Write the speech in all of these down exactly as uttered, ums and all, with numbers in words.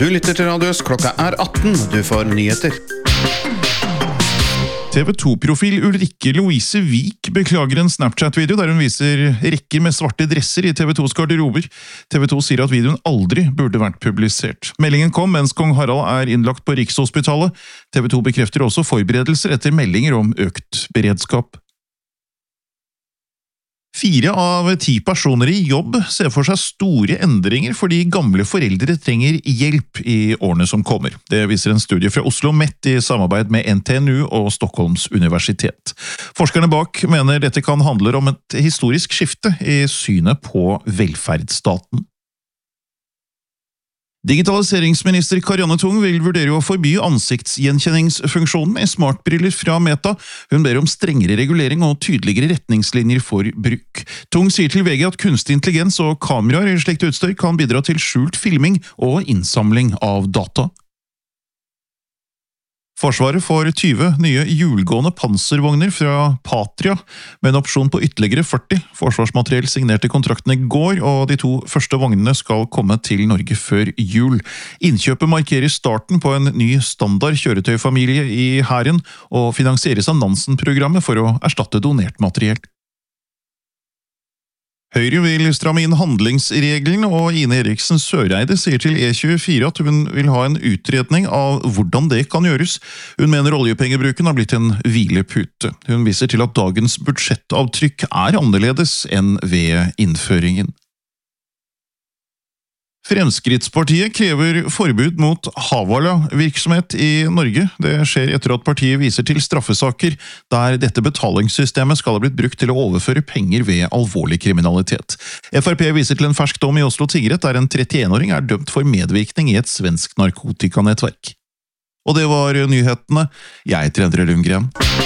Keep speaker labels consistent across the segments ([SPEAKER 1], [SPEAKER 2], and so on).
[SPEAKER 1] Du lytter til Radios, klokka er atten, du får nyheter.
[SPEAKER 2] T V to-profil Ulrikke Louise Vik beklager en Snapchat-video der hun viser rekker med svarte dresser i T V tos garderober. T V to sier at videoen aldri burde vært publisert. Meldingen kom mens kong Harald er innlagt på Rikshospitalet. T V to bekrefter også forberedelser etter meldinger om økt beredskap. Fire av ti personer i jobb ser for seg store endringer fordi gamle foreldre trenger hjelp i årene som kommer. Det viser en studie fra Oslo Met i samarbeid med N T N U og Stockholms universitet. Forskerne bak mener dette kan handle om et historisk skifte i synet på velferdsstaten. Digitaliseringsminister Karianne Tung vil vurdere å forby ansiktsgjenkjenningsfunksjonen i smartbriller fra Meta. Hun ber om strengere regulering og tydeligere retningslinjer for bruk. Tung sier til V G at kunstig intelligens og kameraer i slikt utstyr kan bidra til skjult filming og innsamling av data. Forsvaret får tyve nye hjulgående panservogner fra Patria, med en opsjon på ytterligere førti. Forsvarsmateriell signerte kontrakten i går, og de to første vognene skal komme til Norge før jul. Innkjøpet markerer starten på en ny standard kjøretøyfamilie i hæren, og finansieres av Nansen-programmet for å erstatte donert materiell. Høyre vil stramme inn handlingsregelen, og Ine Eriksen Søreide sier til E tjuefire at hun vil ha en utredning av hvordan det kan gjøres. Hun mener oljepengebruken har blitt en hvilepute. Hun viser til at dagens budsjettavtrykk er annerledes enn ved innføringen. Fremskrittspartiet krever forbud mot Havala-virksomhet i Norge. Det skjer etter at partiet viser til straffesaker der dette betalingssystemet skal ha blitt brukt til å overføre penger ved alvorlig kriminalitet. F R P viser til en fersk dom i Oslo tingrett der en trettien-åring er dømt for medvirkning i et svensk narkotikanettverk. Og det var nyhetene. Jeg heter Endre Lundgren.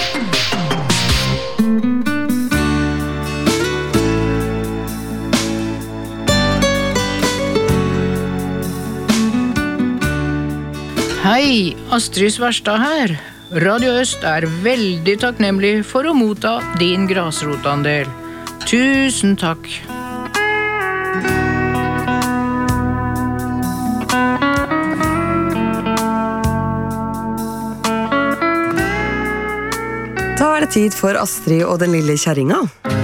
[SPEAKER 3] Hei, Astrid Svarstad her. Radio Øst er veldig takknemlig for å motta din grasrotandel. Tusen takk.
[SPEAKER 4] Da er det tid for Astrid og den lille kjerringa.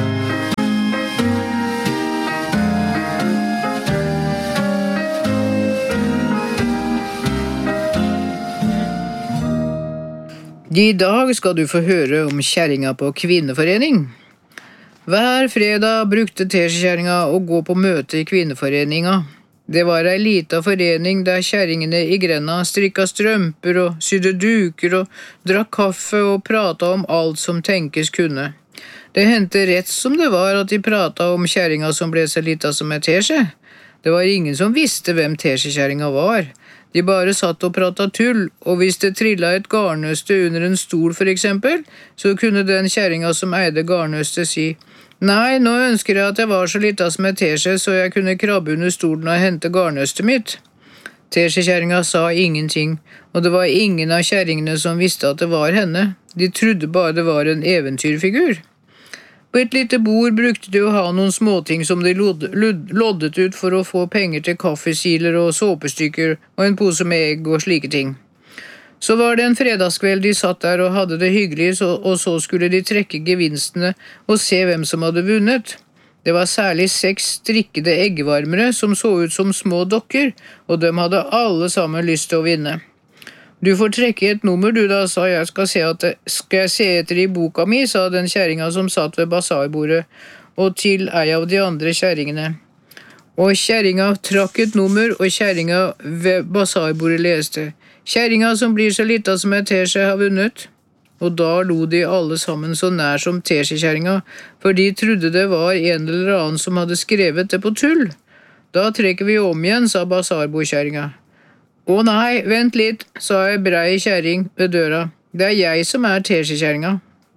[SPEAKER 3] I dag skal du få høre om kjerringa på kvinneforening. Hver fredag brukte teskjerringa å gå på møte i kvinneforeninga. Det var ei lita forening der kjerringene i grenda strikka strømper og sydde duker og drakk kaffe og prata om alt som tenkes kunne. Det hendte rett som det var at de prata om kjerringa som ble så lita som et teskje. Det var ingen som visste hvem teskjekjerringa var. De bare satt og pratet tull, og hvis det trillet et garnnøste under en stol for eksempel, så kunne den kjerringa som eide garnnøstet si «Nei, nå ønsker jeg at jeg var så lita som et teskje, så jeg kunne krabbe under stolen og hente garnnøstet mitt». Teskjekjerringa sa ingenting, og det var ingen av kjerringene som visste at det var henne. De trodde bare det var en eventyrfigur. På et lite bord brukte de å ha noen småting som de loddet ut for å få penger til kaffesiler og såpestykker og en pose med egg og slike ting. Så var det en fredagskveld de satt der og hadde det hyggelig, og så skulle de trekke gevinstene og se hvem som hadde vunnet. Det var særlig seks strikkede eggvarmere som så ut som små dokker, og de hadde alle sammen lyst til å vinne. Du får trekke et nummer, du da, sa jeg. Skal, se at, skal jeg se etter i boka mi, sa den kjerringa som satt ved basarbordet, og til ei av de andre kjerringene. Og kjerringa trakk et nummer, og kjerringa ved basarbordet leste. Kjerringa som blir så lita som et teskje har vunnet. Og da lo de alle sammen så nær som teskjekjerringa, for de trodde det var en eller annen som hadde skrevet det på tull. Da trekker vi om igjen, sa basarbordkjerringa. Å nei, vent litt, sa ei brei kjerring ved døra. Det er jeg som er teskjekjerringa.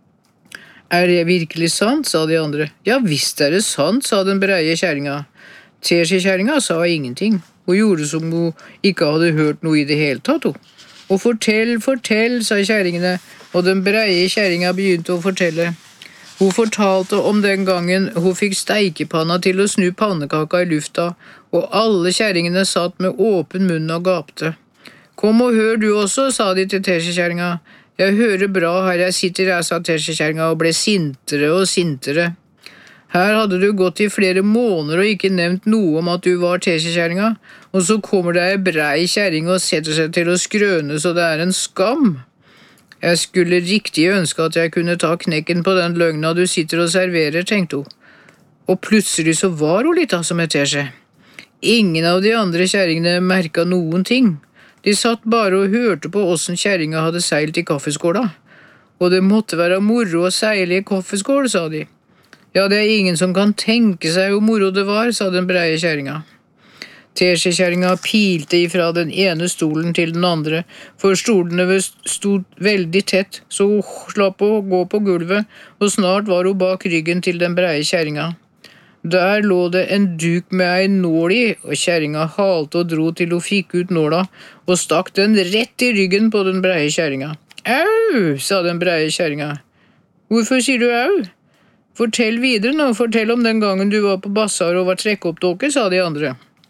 [SPEAKER 3] Er det virkelig sant, sa de andre. Ja, visst er det sant, sa den breie kjerringa. Teskjekjerringa sa ingenting. Hun gjorde som hun ikke hadde hørt noe i det hele tatt. Og fortell, fortell, sa kjerringene, og den breie kjerringa begynte å fortelle. Hun fortalte om den gangen hun fikk steikepanna til å snu pannekaka i lufta, og alle kjerringene satt med åpen munn og gapte. Kom og hør du også, sa de til teskjekjerringa. Jeg hører bra her jeg sitter her, sa teskjekjerringa og ble sintere og sintere. Her hadde du gått i flere måneder og ikke nevnt noe om at du var teskjekjerringa, og så kommer det ei brei kjerring og setter seg til å skrøne så det er en skam. Jeg skulle riktig ønske at jeg kunne ta knekken på den løgna du sitter og serverer, tenkte hun. Og plutselig så var hun litt av som et teskje. Ingen av de andre kjerringene merket noen ting. De satt bare og hørte på åssen kjerringa hadde seilt i kaffeskåla. Og det måtte være moro å seile i kaffeskål, sa de. Ja, det er ingen som kan tenke seg hvor moro det var, sa den breie kjerringa. Teskjekjerringa pilte ifra den ene stolen til den andre, for stolene stod veldig tett, så hun slapp å gå på gulvet, og snart var hun bak ryggen til den breie kjerringa. Der lå det en duk med ei nål i, og kjerringa halte og dro til hun fikk ut nåla, og stakk den rett i ryggen på den breie kjerringa. Au, sa den breie kjerringa. Hvorfor sier du au? Fortell videre nå, fortell om den gangen du var på bassar og var trekkoppdåke, sa de andre.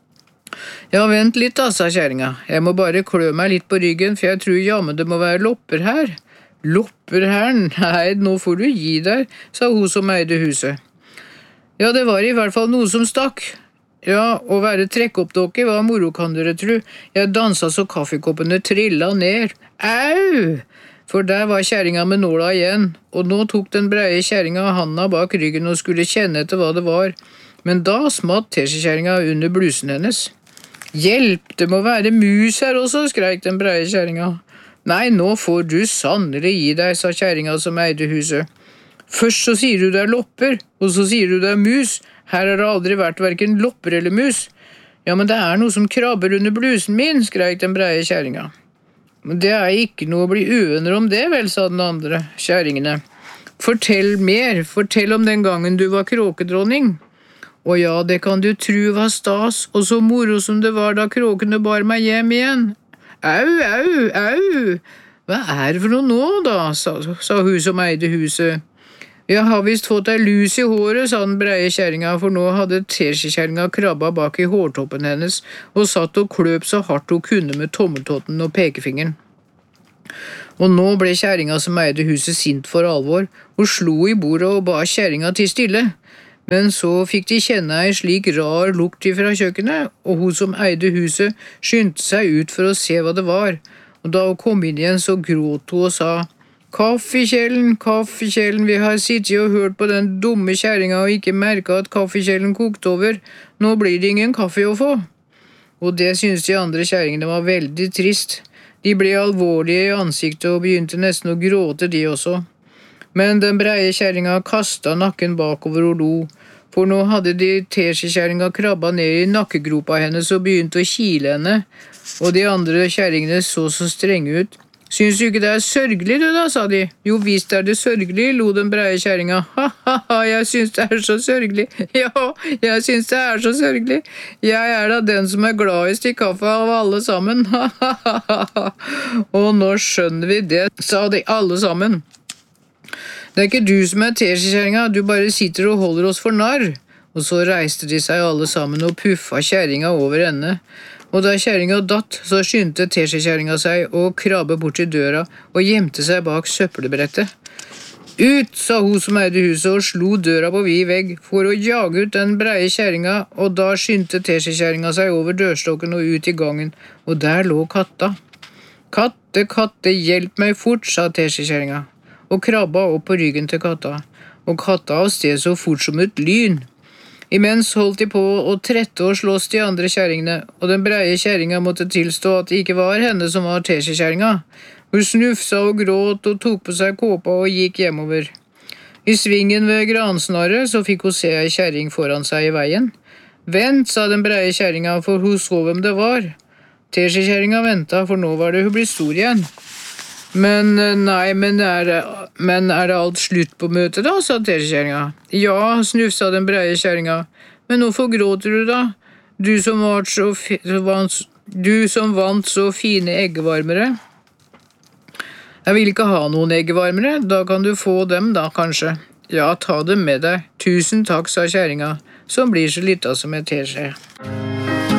[SPEAKER 3] Ja, vent litt da, sa kjerringa. Jeg må bare klø meg litt på ryggen, for jeg tror jammen det må være lopper her. Lopper her? Nei, nå får du gi deg, sa hun som eide huset. Ja, det var i hvert fall noe som stakk. Ja, å være trekkoppdåke var moro, kan dere tro. Jeg dansa så kaffekoppene trilla ned. Au! For der var kjerringa med nåla igjen, og nå tok den breie kjerringa handa bak ryggen og skulle kjenne etter hva det var. Men da smatt teskjekjerringa under blusen hennes. Hjelp, det må være mus her også, skreik den breie kjerringa. Nei, nå får du sannelig gi deg, sa kjerringa som eide huset. Først så sier du det er lopper, og så sier du det er mus. Her har det aldri vært hverken lopper eller mus. Ja, men det er noe som krabber under blusen min, skreik den breie kjerringa. Men det er ikke noe å bli uvenner om det, vel, sa den andre kjerringene. Fortell mer, fortell om den gangen du var kråkedronning. Og ja, det kan du tro var stas, og så moro som det var da kråkene bar meg hjem igjen. Au, au, au! Hva er det for noe nå, da, sa, sa hun som eide huset. Jeg har visst fått ei lus i håret, sa den breie kjerringa, for nå hadde teskjekjerringa krabba bak i hårtoppen hennes og satt og kløp så hardt hun kunne med tommeltotten og pekefingeren. Og nå ble kjerringa som eide huset sint for alvor, og slo i bordet og ba kjerringa til stille. Men så fikk de kjenne ei slik rar lukt ifra kjøkkenet, og hun som eide huset skyndte seg ut for å se hva det var, og da hun kom inn igjen så gråt hun og sa: Kaffekjelen, kaffekjelen, vi har sittet og hørt på den dumme kjerringa og ikke merket at kaffekjelen kokte over. Nå blir det ingen kaffe å få. Og det syntes de andre kjerringene var veldig trist. De ble alvorlige i ansiktet og begynte nesten å gråte de også. Men den breie kjerringa kastet nakken bakover og lo, for nå hadde de teskjekjerringa krabba ned i nakkegropa hennes og begynte å kile henne, og de andre kjerringene så så strenge ut. Syns du ikke det er sørgelig, du da, sa de. Jo, visst er det sørgelig, lo den breie kjerringa. Ha-ha-ha, jeg syns det er så sørgelig. Ja, jeg syns det er så sørgelig. Jeg er da den som er gladest i kaffe av alle sammen. Ha-ha-ha. Og nå skjønner vi det, sa de alle sammen. Det er ikke du som er teskjekjerringa, du bare sitter og holder oss for narr. Og så reiste de seg alle sammen og puffa kjerringa over ende. Og da kjerringa datt, så skyndte teskjekjerringa seg å krabbe bort til døra og gjemte seg bak søppelbrettet. Ut, sa hun som eide huset og slo døra på vid vegg for å jage ut den breie kjerringa, og da skyndte teskjekjerringa seg over dørstokken og ut i gangen, og der lå katta. Katte, katte, hjelp meg fort, sa teskjekjerringa, og krabba opp på ryggen til katta, og katta av sted så fort som et lyn. Imens holdt de på å trette og slåss de andre kjerringene, og den breie kjerringa måtte tilstå at det ikke var henne som var teskjekjerringa. Hun snufsa og gråt og tok på seg kåpa og gikk hjemover. I svingen ved gransnarret så fikk hun se ei kjerring foran seg i veien. Vent, sa den breie kjerringa, for hun så hvem det var. Teskjekjerringa venta, for nå var det hun blitt stor igjen. Men nei, men er, men er det alt slutt på møtet da, sa teskjekjerringa. Ja, snufsa den breie kjerringa. Men hvorfor gråter du da? Du som, var så fi, du som vant så fine eggevarmere. Jeg vil ikke ha noen eggevarmere, da kan du få dem da, kanskje. Ja, ta dem med deg. Tusen takk, sa kjerringa, som blir så lita som et teskje.